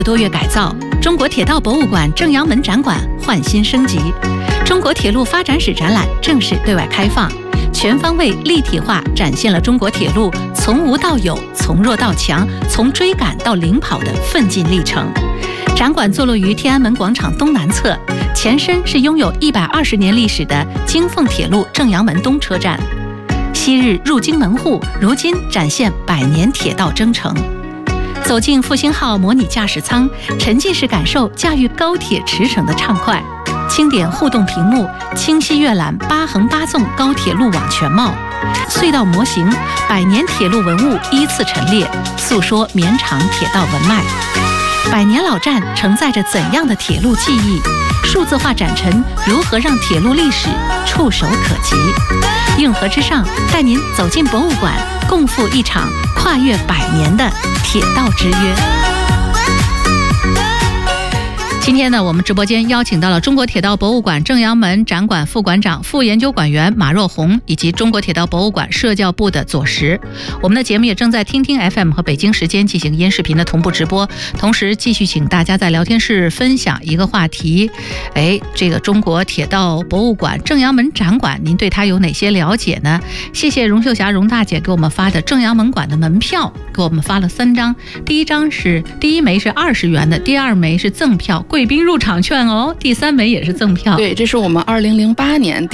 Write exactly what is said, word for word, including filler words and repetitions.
多月改造，中国铁道博物馆正阳门展馆焕新升级，中国铁路发展史展览正式对外开放，全方位立体化展现了中国铁路从无到有、从弱到强、从追赶到领跑的奋进历程。展馆坐落于天安门广场东南侧，前身是拥有一百二十年历史的京凤铁路正阳门东车站。昔日入京门户，如今展现百年铁道征程。走进复兴号模拟驾驶舱，沉浸式感受驾驭高铁驰骋的畅快。轻点互动屏幕，清晰阅览八横八纵高铁路网全貌。隧道模型，百年铁路文物依次陈列，诉说绵长铁道文脉。百年老站承载着怎样的铁路记忆？数字化展陈如何让铁路历史触手可及？运河之上，带您走进博物馆，共赴一场跨越百年的铁道之约。今天呢，我们直播间邀请到了中国铁道博物馆正阳门展馆副馆长、副研究馆员马若红，以及中国铁道博物馆社教部的左石。我们的节目也正在听听 F M 和北京时间进行音视频的同步直播，同时继续请大家在聊天室分享一个话题。哎，这个中国铁道博物馆正阳门展馆，您对它有哪些了解呢？谢谢荣秀霞荣大姐给我们发的正阳门馆的门票，给我们发了三张，第一张是第一枚是二十元的，第二枚是赠票。贵宾入场券哦，第三枚也是赠票。 对，这是我们二零零八年